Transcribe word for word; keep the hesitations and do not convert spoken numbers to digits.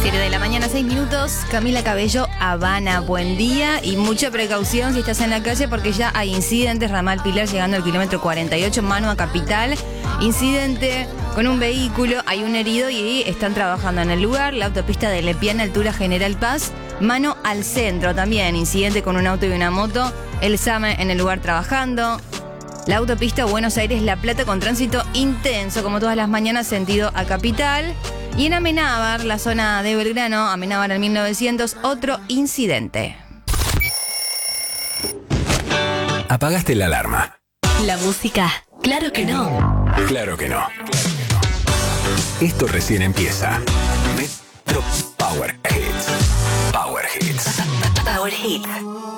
querida. De la mañana, seis minutos. Camila Cabello, Habana. Buen día y mucha precaución si estás en la calle porque ya hay incidentes. Ramal Pilar llegando al kilómetro cuarenta y ocho, mano a Capital. Incidente con un vehículo, hay un herido y están trabajando en el lugar. La autopista de Lepiana, altura General Paz. Mano al centro también. Incidente con un auto y una moto. El SAME en el lugar trabajando. La autopista Buenos Aires-La Plata con tránsito intenso, como todas las mañanas, sentido a Capital. Y en Amenábar, la zona de Belgrano, Amenábar en mil novecientos, otro incidente. Apagaste la alarma. La música, claro que no. Claro que no. Esto recién empieza. Metro Power Hits. Power Hits. Power Hits.